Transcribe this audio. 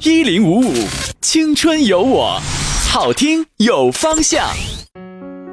1055，青春有我，好听有方向。